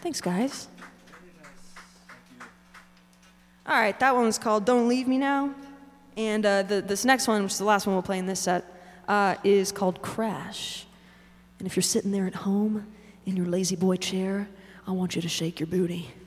Thanks, guys. All right, that one's called Don't Leave Me Now. And this next one, which is the last one we'll play in this set, is called Crash. And if you're sitting there at home in your lazy boy chair, I want you to shake your booty.